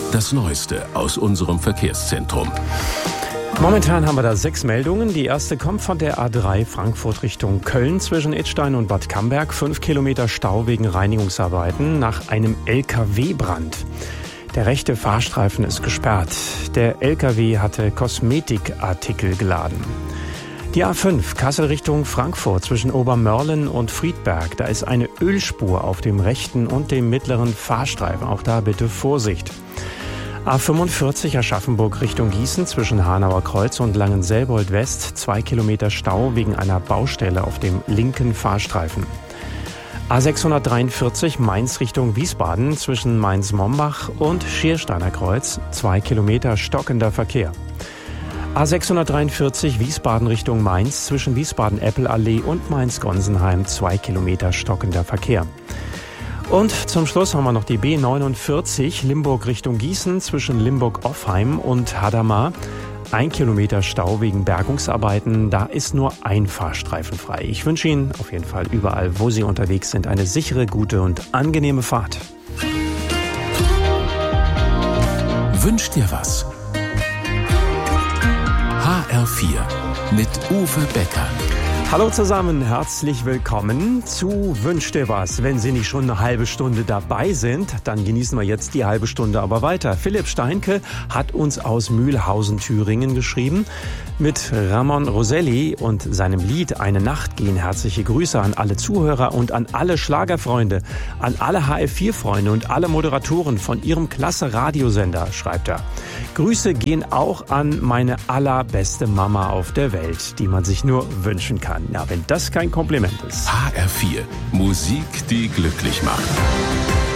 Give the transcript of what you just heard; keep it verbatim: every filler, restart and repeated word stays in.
Das Neueste aus unserem Verkehrszentrum. Momentan haben wir da sechs Meldungen. Die erste kommt von der A drei Frankfurt Richtung Köln zwischen Idstein und Bad Camberg. Fünf Kilometer Stau wegen Reinigungsarbeiten nach einem L K W-Brand. Der rechte Fahrstreifen ist gesperrt. Der L K W hatte Kosmetikartikel geladen. Die A fünf Kassel Richtung Frankfurt zwischen Obermörlen und Friedberg. Da ist eine Ölspur auf dem rechten und dem mittleren Fahrstreifen. Auch da bitte Vorsicht. A fünfundvierzig Aschaffenburg Richtung Gießen zwischen Hanauer Kreuz und Langenselbold West. Zwei Kilometer Stau wegen einer Baustelle auf dem linken Fahrstreifen. A sechshundertdreiundvierzig Mainz Richtung Wiesbaden zwischen Mainz-Mombach und Schiersteiner Kreuz. Zwei Kilometer stockender Verkehr. A sechshundertdreiundvierzig Wiesbaden Richtung Mainz zwischen Wiesbaden-Eppel-Allee und Mainz-Gonsenheim. Zwei Kilometer stockender Verkehr. Und zum Schluss haben wir noch die B neunundvierzig Limburg Richtung Gießen zwischen Limburg-Offheim und Hadamar. Ein Kilometer Stau wegen Bergungsarbeiten. Da ist nur ein Fahrstreifen frei. Ich wünsche Ihnen auf jeden Fall überall, wo Sie unterwegs sind, eine sichere, gute und angenehme Fahrt. Wünsch dir was? H R vier mit Uwe Becker. Hallo zusammen, herzlich willkommen zu Wünsch dir was. Wenn Sie nicht schon eine halbe Stunde dabei sind, dann genießen wir jetzt die halbe Stunde aber weiter. Philipp Steinke hat uns aus Mühlhausen, Thüringen geschrieben. Mit Ramon Roselli und seinem Lied Eine Nacht gehen herzliche Grüße an alle Zuhörer und an alle Schlagerfreunde, an alle H R vier Freunde und alle Moderatoren von ihrem klasse Radiosender, schreibt er. Grüße gehen auch an meine allerbeste Mama auf der Welt, die man sich nur wünschen kann. Ja, wenn das kein Kompliment ist. H R vier. Musik, die glücklich macht.